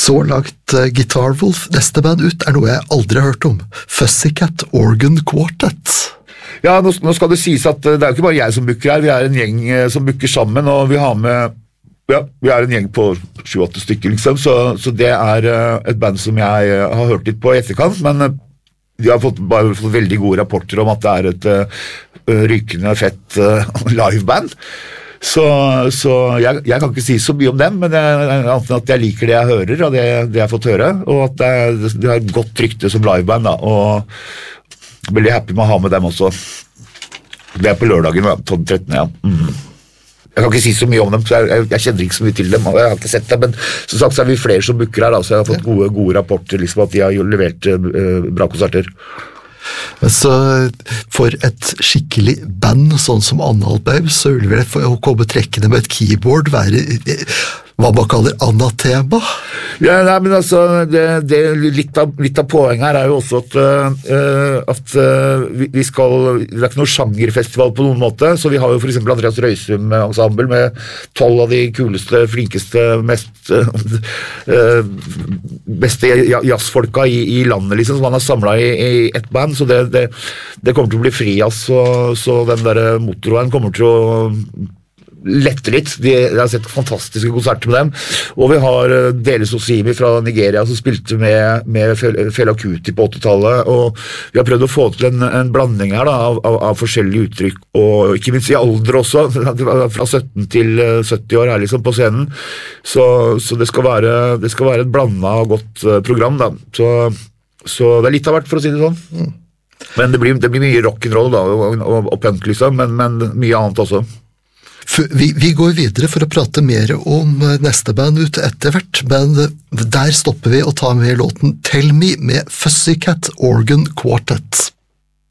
Så langt Guitar Wolf. Neste band ut noe jeg aldri har hørt om. Pussycat Organ Quartet. Ja, nå skal det sies at det jo ikke bare jeg som booker her, vi en gjeng som booker sammen, og vi har med, ja, vi en gjeng på 7-8 stykker liksom, så det et band som jeg har hørt litt på I etterkant, men de har bare fått veldig gode rapporter om at det et rykende fett liveband. Så jeg kan ikke si så mye om dem, men annet at jeg liker det jeg hører, og det jeg har fått høre, og at det har et godt rykte som liveband, da, og veldig happy med å ha med dem også. Det på lørdagen, da, 13. Ja. Jeg kan ikke si så mye om dem, så jeg kjenner ikke så mye til dem, og jeg har ikke sett dem, men som sagt så vi flere som booker her, da, så jeg har fått gode rapporter, liksom, at de har levert bra konserter. Men så for et skikkelig band sånn som Anhalt Babe, så vil vel for å komme trekkende med et keyboard være hva man kaller anatema? Ja, nei, men altså litt av poenget her jo også at vi skal, det ikke noe sjangerfestival på noen måte, så vi har jo for eksempel Andreas Røysum ensemble med 12 av de kuleste, flinkeste, beste jazzfolka I landet liksom, som han har samlet I et band, så det kommer til å bli fri, så den der motorveien kommer til å lette litt. Jeg har sett fantastiske konserter med dem, og vi har Deles Osimi fra Nigeria som spilte med Fela Kuti på 80-tallet, og vi har prøvd å få til en blanding her da, av forskjellige uttrykk, og ikke minst I alder også, fra 17 til 70 år her liksom på scenen, så det skal være et blandet og godt program da, så det litt av hvert for å si det sånn. Men det blir mye rock'n'roll da, og punk liksom, men mye annet også. Vi går videre for å prate mer om neste band ut etter hvert, men der stopper vi og tar med låten Tell Me med Pussycat Organ Quartet.